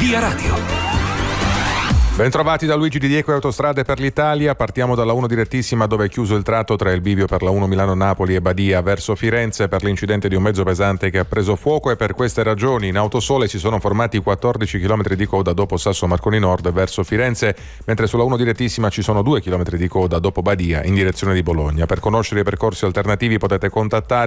Via Radio. Bentrovati da Luigi Di Diego e Autostrade per l'Italia. Partiamo dalla 1 direttissima, dove è chiuso il tratto tra il bivio per la 1 Milano-Napoli e Badia verso Firenze per l'incidente di un mezzo pesante che ha preso fuoco, e per queste ragioni in Autosole si sono formati 14 km di coda dopo Sasso Marconi Nord verso Firenze, mentre sulla 1 direttissima ci sono 2 km di coda dopo Badia in direzione di Bologna. Per conoscere i percorsi alternativi potete contattare